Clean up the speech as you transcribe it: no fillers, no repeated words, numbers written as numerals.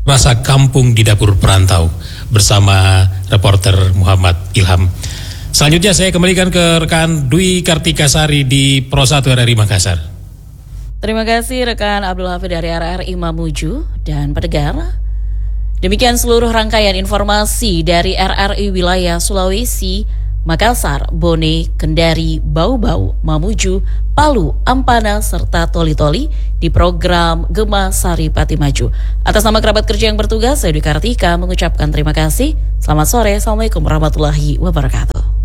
Rasa Kampung di Dapur Perantau bersama reporter Muhammad Ilham. Selanjutnya saya kembalikan ke rekan Dwi Kartikasari di Pro 1 RRI Makassar. Terima kasih rekan Abdul Hafid dari RRI Mamuju dan pendengar. Demikian seluruh rangkaian informasi dari RRI Wilayah Sulawesi, Makassar, Bone, Kendari, Bau-Bau, Mamuju, Palu, Ampana, serta Toli-Toli di program Gema Sari Pati Maju. Atas nama kerabat kerja yang bertugas, saya Dwi Kartika mengucapkan terima kasih. Selamat sore, Assalamualaikum warahmatullahi wabarakatuh.